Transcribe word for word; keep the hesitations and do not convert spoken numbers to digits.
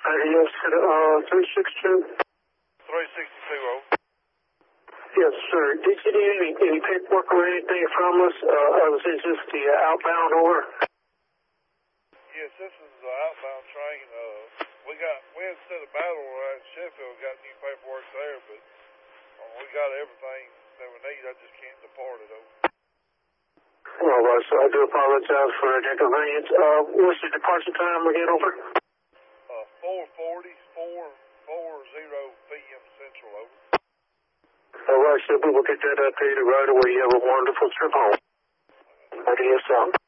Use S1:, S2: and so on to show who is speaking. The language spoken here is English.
S1: Uh, yes, uh, three six two.
S2: three sixty-two, oh.
S1: Yes, sir. Did you need any, any paperwork or anything from us? Uh, or was it just the uh, outbound order?
S2: Yes, this is the outbound train. Uh, we got, we had set a battle right in Sheffield, got new paperwork there, but uh, we got everything that we need. I just can't depart it over.
S1: All right, so I do apologize for the inconvenience. Uh, what's the departure time again, over?
S2: Uh, four forty, four forty P M Central, over.
S1: All right, so we will get that up to you right away. You have a wonderful trip home. Adios, sir.